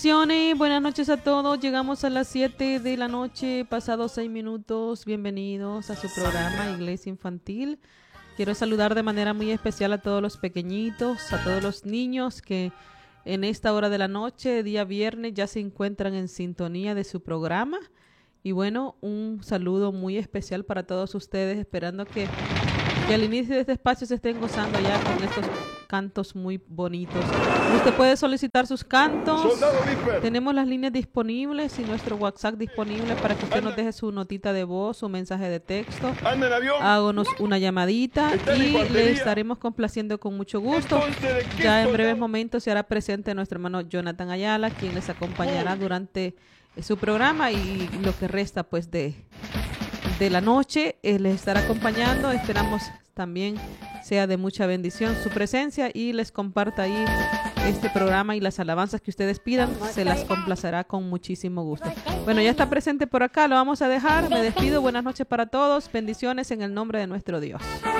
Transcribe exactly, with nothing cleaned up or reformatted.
Bendiciones, buenas noches a todos. Llegamos a las siete de la noche, pasados seis minutos. Bienvenidos a su programa Iglesia Infantil. Quiero saludar de manera muy especial a todos los pequeñitos, a todos los niños que en esta hora de la noche, día viernes, ya se encuentran en sintonía de su programa. Y bueno, un saludo muy especial para todos ustedes, esperando que, que al inicio de este espacio se estén gozando ya con estos cantos muy bonitos. Usted puede solicitar sus cantos. Tenemos las líneas disponibles y nuestro WhatsApp disponible para que usted nos deje su notita de voz, su mensaje de texto. Háganos una llamadita y le estaremos complaciendo con mucho gusto. Ya en breves momentos se hará presente nuestro hermano Jonathan Ayala, quien les acompañará durante su programa y lo que resta pues de, de la noche. Él les estará acompañando. Esperamos también sea de mucha bendición su presencia y les comparta ahí este programa y las alabanzas que ustedes pidan, se las complacerá con muchísimo gusto. Bueno, ya está presente por acá, lo vamos a dejar. Me despido, buenas noches para todos, bendiciones en el nombre de nuestro Dios.